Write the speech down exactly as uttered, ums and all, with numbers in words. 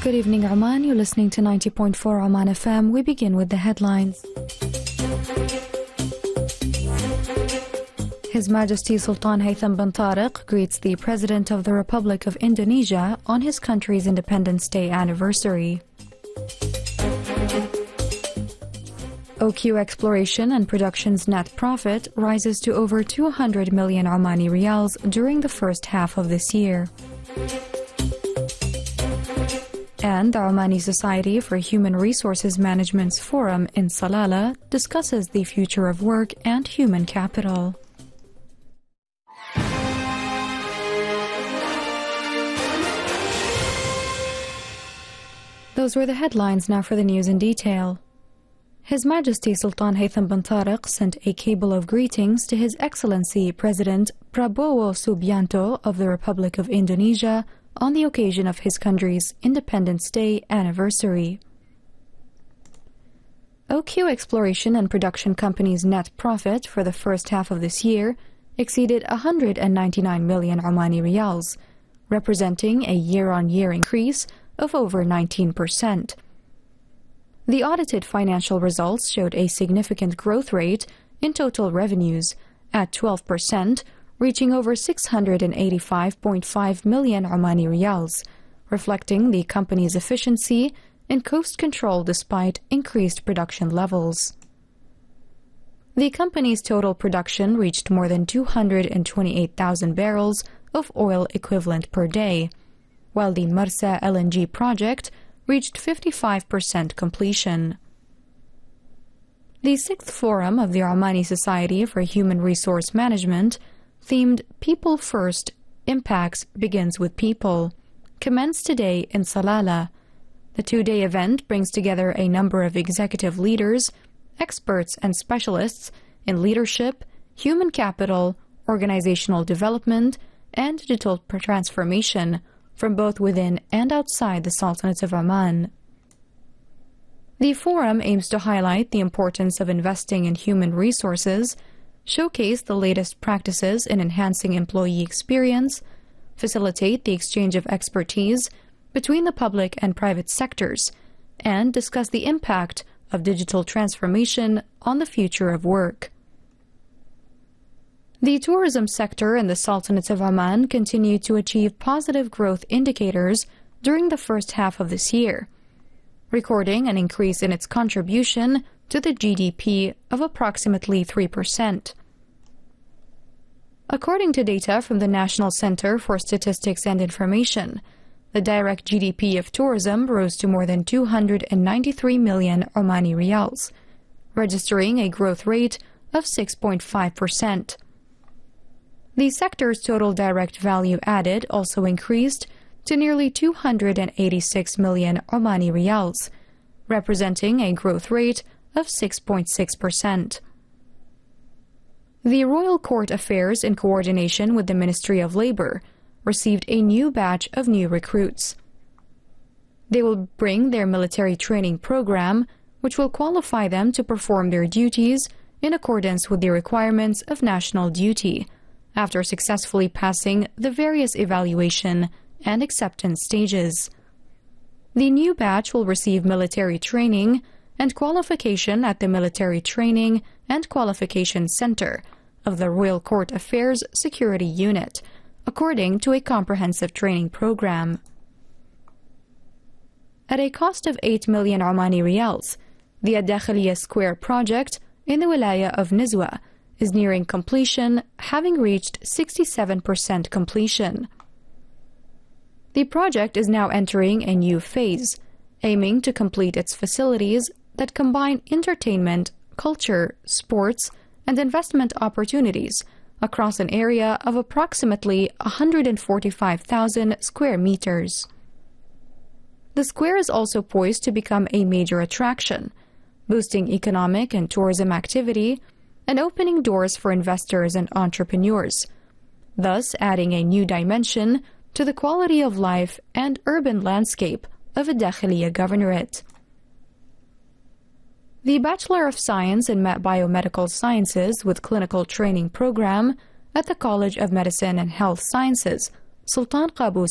Good evening, Oman. You're listening to ninety point four Oman F M. We begin with the headlines. His Majesty Sultan Haytham bin Tariq greets the President of the Republic of Indonesia on his country's Independence Day anniversary. O Q Exploration and Production's net profit rises to over two hundred million Omani riyals during the first half of this year. And the Omani Society for Human Resources Management's forum in Salalah discusses the future of work and human capital. Those were the headlines. Now for the news in detail. His Majesty Sultan Haytham bin Tariq sent a cable of greetings to His Excellency President Prabowo Subianto of the Republic of Indonesia on the occasion of his country's Independence Day anniversary. O Q Exploration and Production Company's net profit for the first half of this year exceeded one hundred ninety-nine million Omani riyals, representing a year-on-year increase of over nineteen percent. The audited financial results showed a significant growth rate in total revenues at twelve percent, reaching over six hundred eighty-five point five million Omani riyals, reflecting the company's efficiency in cost control despite increased production levels. The company's total production reached more than two hundred twenty-eight thousand barrels of oil equivalent per day, while the Marsa L N G project reached fifty-five percent completion. The sixth Forum of the Omani Society for Human Resource Management, themed People First, Impacts Begins with People, commenced today in Salalah. The two-day event brings together a number of executive leaders, experts and specialists in leadership, human capital, organizational development, and digital transformation from both within and outside the Sultanate of Oman. The forum aims to highlight the importance of investing in human resources, showcase the latest practices in enhancing employee experience, facilitate the exchange of expertise between the public and private sectors, and discuss the impact of digital transformation on the future of work. The tourism sector in the Sultanate of Oman continued to achieve positive growth indicators during the first half of this year, recording an increase in its contribution to the G D P of approximately three percent. According to data from the National Center for Statistics and Information, the direct G D P of tourism rose to more than two hundred ninety-three million Omani riyals, registering a growth rate of six point five percent. The sector's total direct value added also increased to nearly two hundred eighty-six million Omani riyals, representing a growth rate of six point six percent. The Royal Court Affairs, in coordination with the Ministry of Labor, received a new batch of new recruits. They will bring their military training program, which will qualify them to perform their duties in accordance with the requirements of national duty, after successfully passing the various evaluation and acceptance stages. The new batch will receive military training and qualification at the Military Training and Qualification Center of the Royal Court Affairs Security Unit, according to a comprehensive training program. At a cost of eight million Omani riyals, the Ad-Dakhiliya Square project in the Wilaya of Nizwa is nearing completion, having reached sixty-seven percent completion. The project is now entering a new phase, aiming to complete its facilities that combine entertainment, culture, sports, and investment opportunities across an area of approximately one hundred forty-five thousand square meters. The square is also poised to become a major attraction, boosting economic and tourism activity and opening doors for investors and entrepreneurs, thus adding a new dimension to the quality of life and urban landscape of Ad-Dakhiliya Governorate. The Bachelor of Science in Biomedical Sciences with Clinical Training program at the College of Medicine and Health Sciences, Sultan Qaboos